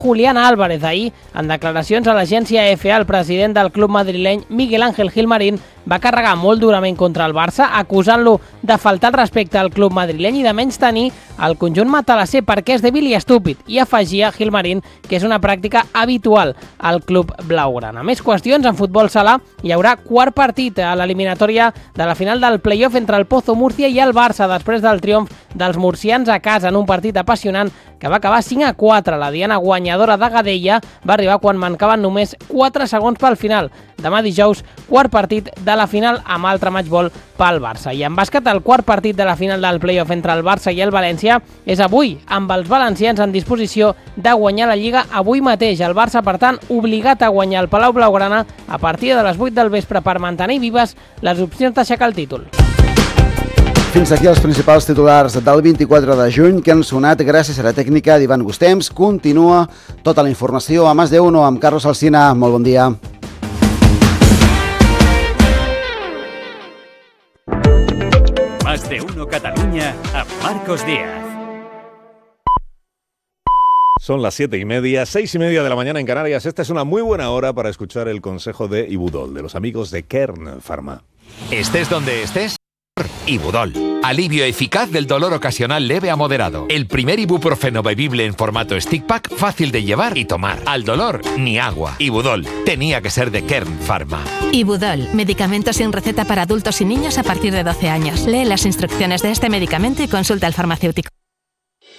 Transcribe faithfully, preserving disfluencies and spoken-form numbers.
Julián Álvarez. Ahir, en declaracions a l'agència E F A, el president del club madrileny, Miguel Ángel Gilmarín, va carregar molt durament contra el Barça, acusant-lo de faltar el respecte al club madrileny i de menys tenir el conjunt matalasser perquè és dèbil i estúpid, i afegia Gilmarín que és una pràctica habitual al club blaugrana. Més qüestions, en futbol sala hi haurà quart partit a l'eliminatòria de la final del play-off entre el Pozo Múrcia i el Barça després del triomf dels murcians a casa en un partit apassionant que va acabar cinc a quatre. La diana guanyadora de Gadella va arribar quan mancaven només quatre segons pel final. Demà dijous, quart partit de la final amb altre matchball pel Barça. I en bàsquet, el quart partit de la final del play-off entre el Barça i el València és avui, amb els valencians en disposició de guanyar la Lliga avui mateix. El Barça, per tant, obligat a guanyar el Palau Blaugrana a partir de les vuit del vespre per mantenir vives les opcions d'aixecar el títol. Fins aquí els principals titulars del vint-i-quatre de juny que han sonat gràcies a la tècnica d'Ivan Gustems. Continua tota la informació a Más de Uno amb Carlos Alsina. Molt bon dia. Más de Uno Cataluña a Marcos Díaz. Son las siete y media, seis y media de la mañana en Canarias. Esta es una muy buena hora para escuchar el consejo de Ibudol, de los amigos de Kern Pharma. Estés donde estés, Ibudol. Alivio eficaz del dolor ocasional leve a moderado. El primer ibuprofeno bebible en formato stick pack, fácil de llevar y tomar. Al dolor, ni agua. Ibudol. Tenía que ser de Kern Pharma. Ibudol. Medicamento sin receta para adultos y niños a partir de doce años. Lee las instrucciones de este medicamento y consulta al farmacéutico.